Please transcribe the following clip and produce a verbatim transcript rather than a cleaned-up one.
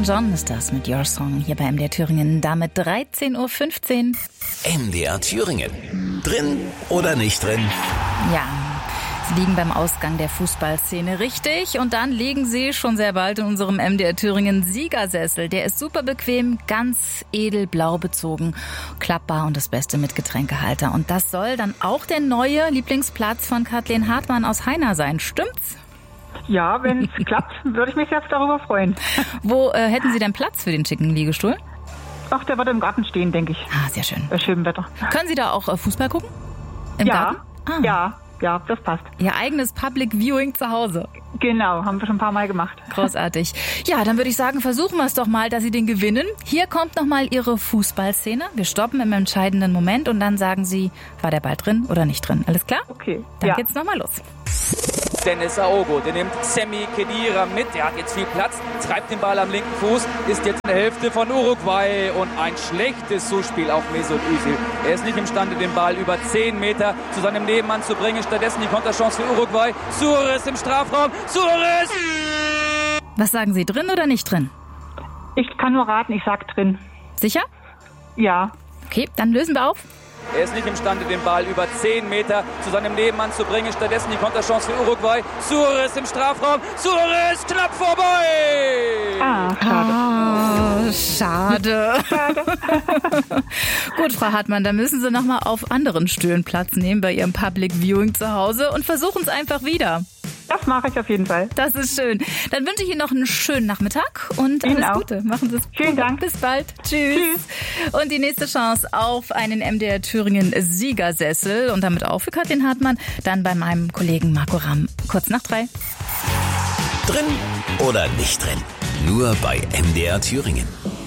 John ist das mit Your Song hier bei M D R Thüringen. Damit dreizehn Uhr fünfzehn. M D R Thüringen. Drin oder nicht drin? Ja, Sie liegen beim Ausgang der Fußballszene richtig. Und dann liegen Sie schon sehr bald in unserem M D R Thüringen Siegersessel. Der ist super bequem, ganz edelblau bezogen, klappbar und das Beste mit Getränkehalter. Und das soll dann auch der neue Lieblingsplatz von Kathleen Hartmann aus Heiner sein. Stimmt's? Ja, wenn es klappt, würde ich mich jetzt darüber freuen. Wo äh, hätten Sie denn Platz für den schicken Liegestuhl? Ach, der wird im Garten stehen, denke ich. Ah, sehr schön. Bei schönem Wetter. Können Sie da auch äh, Fußball gucken? Im ja, Garten? Ah. ja, ja, das passt. Ihr eigenes Public Viewing zu Hause. Genau, haben wir schon ein paar Mal gemacht. Großartig. Ja, dann würde ich sagen, versuchen wir es doch mal, dass Sie den gewinnen. Hier kommt nochmal Ihre Fußballszene. Wir stoppen im entscheidenden Moment und dann sagen Sie, war der Ball drin oder nicht drin? Alles klar? Okay. Dann ja. geht's nochmal los. Dennis Aogo, der nimmt Semi Khedira mit, der hat jetzt viel Platz, treibt den Ball am linken Fuß, ist jetzt in der Hälfte von Uruguay und ein schlechtes Zuspiel auf Mesut Özil. Er ist nicht imstande, den Ball über zehn Meter zu seinem Nebenmann zu bringen, stattdessen die Konterchance für Uruguay. Suarez im Strafraum, Suarez! Was sagen Sie, drin oder nicht drin? Ich kann nur raten, ich sag drin. Sicher? Ja. Okay, dann lösen wir auf. Er ist nicht imstande, den Ball über zehn Meter zu seinem Nebenmann zu bringen. Stattdessen die Konterchance für Uruguay. Suarez im Strafraum. Suarez knapp vorbei. Ah, schade. Ah, schade. Schade. Gut, Frau Hartmann, dann müssen Sie nochmal auf anderen Stühlen Platz nehmen bei Ihrem Public Viewing zu Hause und versuchen es einfach wieder. Das mache ich auf jeden Fall. Das ist schön. Dann wünsche ich Ihnen noch einen schönen Nachmittag und Ihnen alles auch. Gute. Machen Sie es gut. Vielen Dank. Bis bald. Tschüss. Tschüss. Und die nächste Chance auf einen M D R Thüringen Siegersessel und damit auch für Kathleen Hartmann, dann bei meinem Kollegen Marco Ramm. Kurz nach drei. Drin oder nicht drin? Nur bei M D R Thüringen.